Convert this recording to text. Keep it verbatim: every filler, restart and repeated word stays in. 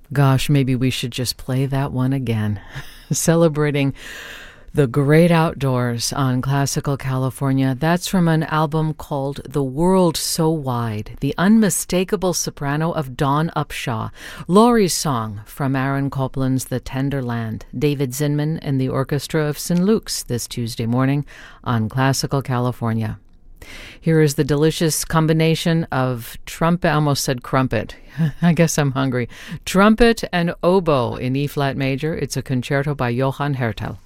Gosh, maybe we should just play that one again. Celebrating the great outdoors on Classical California. That's from an album called The World So Wide, the unmistakable soprano of Dawn Upshaw. Laurie's song from Aaron Copland's The Tender Land. David Zinman and the Orchestra of Saint Luke's this Tuesday morning on Classical California. Here is the delicious combination of trumpet, I almost said crumpet. I guess I'm hungry. Trumpet and oboe in E-flat major. It's a concerto by Johann Hertel.